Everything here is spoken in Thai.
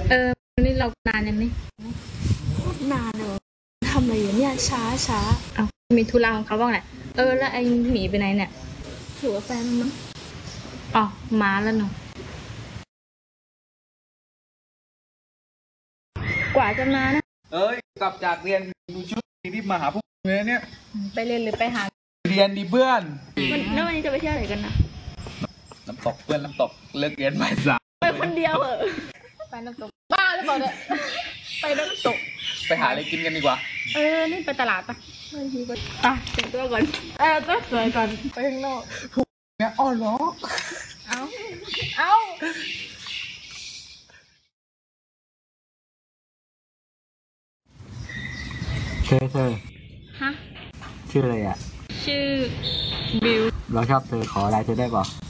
นี่เรานานยังนี่นานเลยทำอะไรอยู่เนี่ยช้าเอามีธุระของเขาบ้างแหละแล้วไอ้หมีไปไหนเนี่ยถือว่าแฟนมั้งอ๋อมาแล้วเนาะกว่าจะมานะกลับจากเรียนดูชุดที่มาหาพวกเลยเนี่ยไปเรียนหรือไปหาเรียนดีเพื่อนแล้ววันนี้จะไปเที่ยวไหนกันนะน้ำตกเพื่อนน้ำตกเลิกเรียนบ่ายสามไปคนเดียวเหรอไปน้ำตกบ้าหรือเปล่าเนี่ยไปน้ำตกไปหาอะไรกินกันดีกว่านี่ไปตลาดปะไม่ดีกว่าแต่งตัวก่อนต้องสวยก่อนไปข้างนอกเนี่ยอ้อล้อเอาเธอฮะชื่ออะไรอ่ะชื่อบิวเราชอบเธอขออะไรเธอได้ป่ะ